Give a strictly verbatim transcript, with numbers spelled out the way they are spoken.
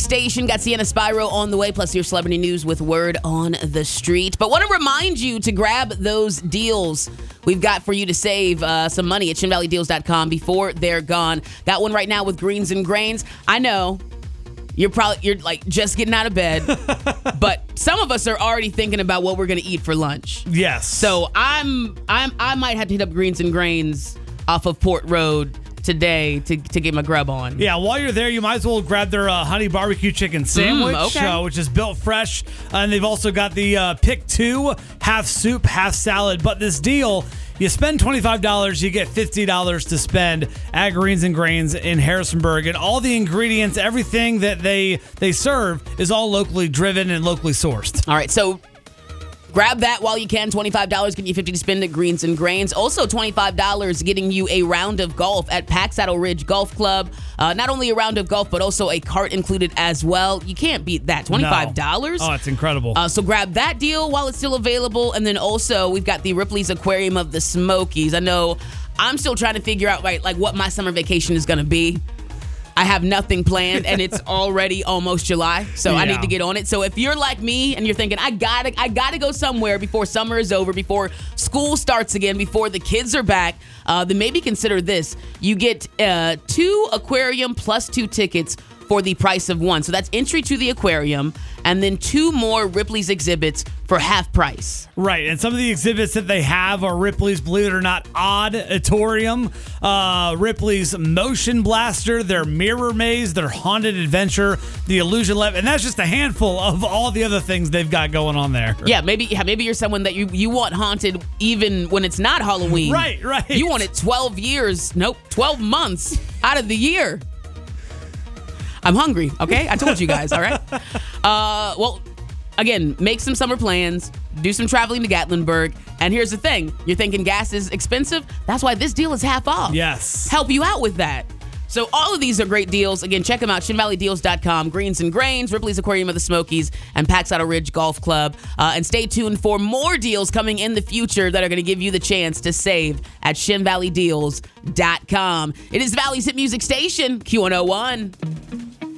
Station. Got Sienna Spyro on the way, plus your celebrity news with Word on the Street. But want to remind you to grab those deals we've got for you to save uh, some money at shin valley deals dot com before they're gone. Got one right now with Greens and Grains. I know you're probably you're like just getting out of bed, but some of us are already thinking about what we're going to eat for lunch. Yes. So I'm I'm I might have to hit up Greens and Grains off of Port Road today to, to get my grub on. Yeah, while you're there, you might as well grab their uh, honey barbecue chicken sandwich, Mm, okay. uh, which is built fresh. Uh, and they've also got the uh, pick two, half soup, half salad. But this deal, you spend twenty-five dollars, you get fifty dollars to spend at Greens and Grains in Harrisonburg. And all the ingredients, everything that they they serve is all locally driven and locally sourced. All right, so grab that while you can. twenty-five dollars getting you fifty dollars to spend at Greens and Grains. Also twenty-five dollars getting you a round of golf at Pack Saddle Ridge Golf Club. Uh, not only a round of golf, but also a cart included as well. You can't beat that. twenty-five dollars. No. Oh, it's incredible. Uh, so grab that deal while it's still available. And then also we've got the Ripley's Aquarium of the Smokies. I know I'm still trying to figure out right, like what my summer vacation is going to be. I have nothing planned, and it's already almost July, so yeah. I need to get on it. So if you're like me and you're thinking, I gotta, I gotta go somewhere before summer is over, before school starts again, before the kids are back, uh, then maybe consider this. You get uh, two aquarium plus two tickets for the price of one. So that's entry to the aquarium, and then two more Ripley's exhibits for half price. Right, and some of the exhibits that they have are Ripley's, believe it or not, Odd-atorium, uh, Ripley's Motion Blaster, their Mirror Maze, their Haunted Adventure, the Illusion Lab, and that's just a handful of all the other things they've got going on there. Yeah, maybe yeah, maybe you're someone that you, you want haunted even when it's not Halloween. Right, right. You want it twelve years, nope, twelve months out of the year. I'm hungry, okay? I told you guys, all right? Uh, well, again, make some summer plans, do some traveling to Gatlinburg, and here's the thing. You're thinking gas is expensive? That's why this deal is half off. Yes. Help you out with that. So all of these are great deals. Again, check them out, shin valley deals dot com, Greens and Grains, Ripley's Aquarium of the Smokies, and Pack Saddle Ridge Golf Club. Uh, and stay tuned for more deals coming in the future that are going to give you the chance to save at shin valley deals dot com. It is Valley's Hit Music Station, Q one oh one.